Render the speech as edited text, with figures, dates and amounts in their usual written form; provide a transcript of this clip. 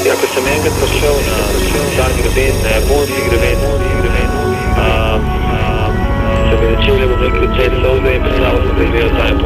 ko sem enkrat prišel na tak greben, na japonski greben, se mi začeli bom rekel cel solde in predstavljal sem, da gledal ta